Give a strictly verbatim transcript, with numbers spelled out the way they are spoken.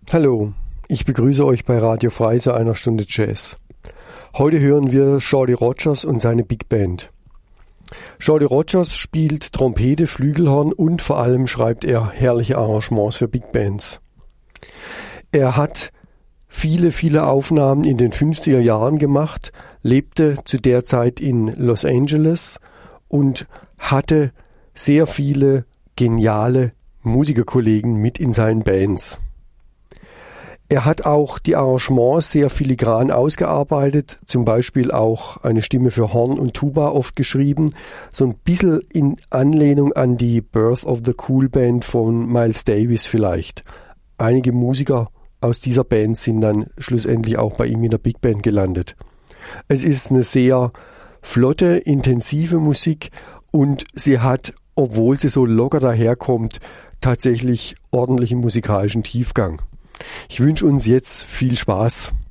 Hallo, ich begrüße euch bei Radio Frei zu einer Stunde Jazz. Heute hören wir Shorty Rogers und seine Big Band. Shorty Rogers spielt Trompete, Flügelhorn und vor allem schreibt er herrliche Arrangements für Big Bands. Er hat viele, viele Aufnahmen in den fünfziger Jahren gemacht, lebte zu der Zeit in Los Angeles und hatte sehr viele geniale Musikerkollegen mit in seinen Bands. Er hat auch die Arrangements sehr filigran ausgearbeitet, zum Beispiel auch eine Stimme für Horn und Tuba oft geschrieben, so ein bisschen in Anlehnung an die Birth of the Cool Band von Miles Davis vielleicht. Einige Musiker aus dieser Band sind dann schlussendlich auch bei ihm in der Big Band gelandet. Es ist eine sehr flotte, intensive Musik und sie hat, obwohl sie so locker daherkommt, tatsächlich ordentlichen musikalischen Tiefgang. Ich wünsche uns jetzt viel Spaß.